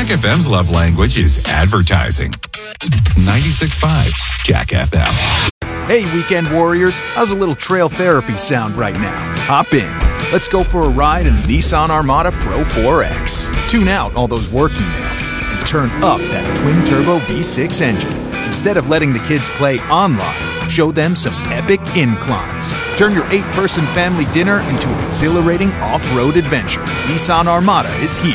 FM's love language is advertising. 96.5 Jack FM. Hey, weekend warriors, how's a little trail therapy sound right now? Hop in. Let's go for a ride in the Nissan Armada Pro 4X. Tune out all those work emails and turn up that twin-turbo V6 engine. Instead of letting the kids play online, show them some epic inclines. Turn your 8-person family dinner into an exhilarating off-road adventure. Nissan Armada is here.